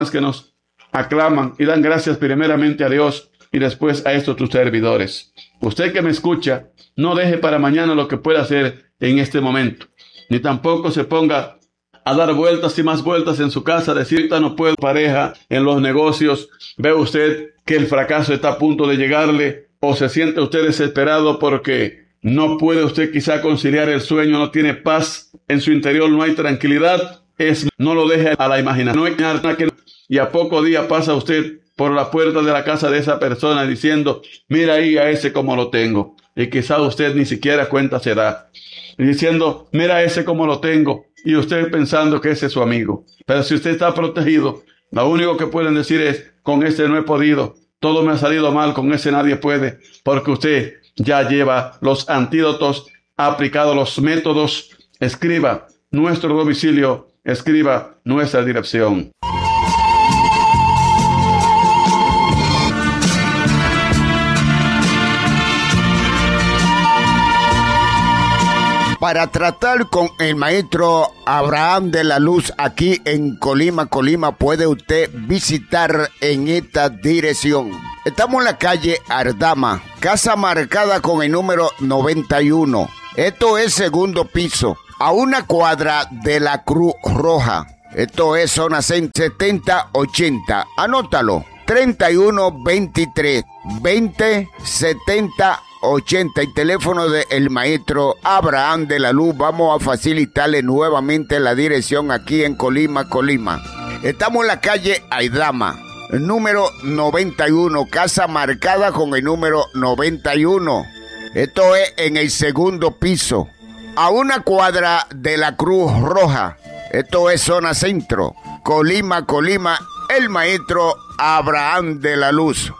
que nos aclaman y dan gracias primeramente a Dios y después a estos tus servidores. Usted que me escucha, no deje para mañana lo que pueda hacer en este momento, ni tampoco se ponga a dar vueltas y más vueltas en su casa, decir, no puedo, pareja, en los negocios, ve usted que el fracaso está a punto de llegarle, o se siente usted desesperado porque no puede usted quizá conciliar el sueño, no tiene paz en su interior, no hay tranquilidad, no lo deje a la imaginación, y a poco día pasa usted por la puerta de la casa de esa persona diciendo, mira ahí a ese como lo tengo, y quizá usted ni siquiera cuenta se da, y diciendo, mira a ese como lo tengo, y usted pensando que ese es su amigo. Pero si usted está protegido, lo único que pueden decir es, con ese no he podido, todo me ha salido mal, con ese nadie puede, porque usted ya lleva los antídotos, ha aplicado los métodos. Escriba nuestro domicilio, escriba nuestra dirección. Para tratar con el maestro Abraham de la Luz aquí en Colima, puede usted visitar en esta dirección. Estamos en la calle Ardama, casa marcada con el número 91. Esto es segundo piso, a una cuadra de la Cruz Roja. Esto es zona 7080. Anótalo. 3123 2070 80, y teléfono del maestro Abraham de la Luz. Vamos a facilitarle nuevamente la dirección aquí en Colima. Estamos en la calle Aidama, número 91, casa marcada con el número 91. Esto es en el segundo piso, a una cuadra de la Cruz Roja. Esto es zona centro, Colima, el maestro Abraham de la Luz.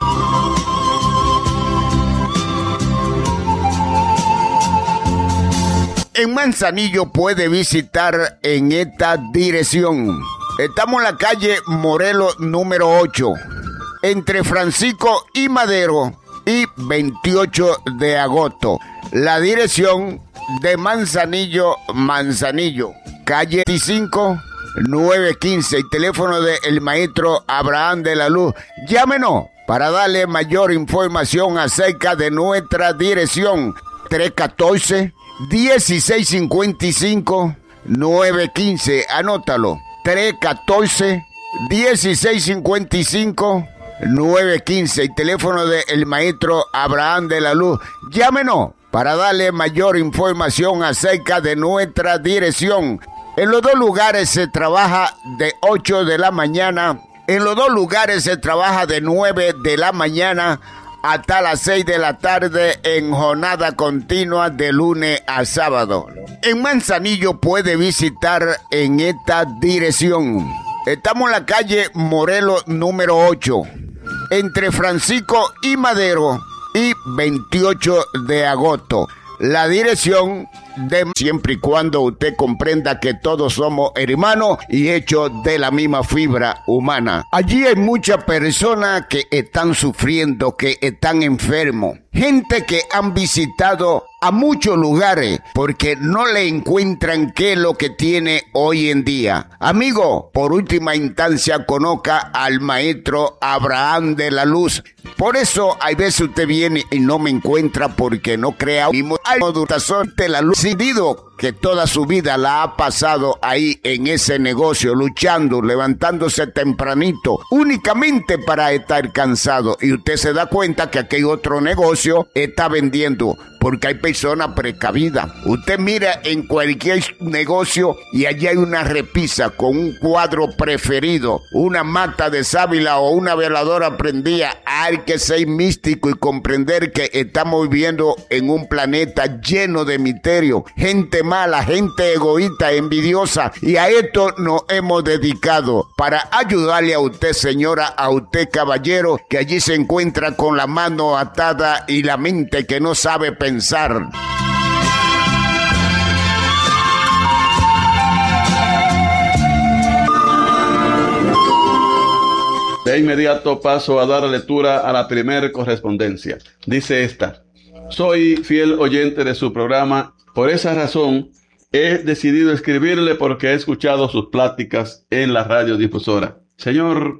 En Manzanillo puede visitar en esta dirección. Estamos en la calle Morelos número 8, entre Francisco y Madero y 28 de agosto. La dirección de Manzanillo, calle 25 915, el teléfono del maestro Abraham de la Luz. Llámenos para darle mayor información acerca de nuestra dirección. 314-1655-915. Anótalo. 314-1655-915. El teléfono del maestro Abraham de la Luz. Llámenos para darle mayor información acerca de nuestra dirección. En los dos lugares se trabaja de 8 de la mañana. En los dos lugares se trabaja de 9 de la mañana hasta las 6 de la tarde en jornada continua de lunes a sábado. En Manzanillo puede visitar en esta dirección. Estamos en la calle Morelos número 8, entre Francisco y Madero y 28 de agosto. La dirección de siempre y cuando usted comprenda que todos somos hermanos y hechos de la misma fibra humana. Allí hay muchas personas que están sufriendo, que están enfermos. Gente que han visitado a muchos lugares porque no le encuentran qué es lo que tiene hoy en día. Amigo, por última instancia conozca al maestro Abraham de la Luz. Por eso hay veces usted viene y no me encuentra porque no crea mismo. Hay modulación de la luz, decidido que toda su vida la ha pasado ahí en ese negocio, luchando, levantándose tempranito, únicamente para estar cansado. Y usted se da cuenta que aquel otro negocio está vendiendo, porque hay personas precavidas. Usted mira en cualquier negocio y allí hay una repisa con un cuadro preferido, una mata de sábila o una veladora prendida. Hay que ser místico y comprender que estamos viviendo en un planeta lleno de misterio, gente mala, gente egoísta, envidiosa, y a esto nos hemos dedicado para ayudarle a usted, señora, a usted, caballero, que allí se encuentra con la mano atada y la mente que no sabe pensar. De inmediato paso a dar lectura a la primera correspondencia. Dice esta: soy fiel oyente de su programa. Por esa razón he decidido escribirle porque he escuchado sus pláticas en la radiodifusora. Señor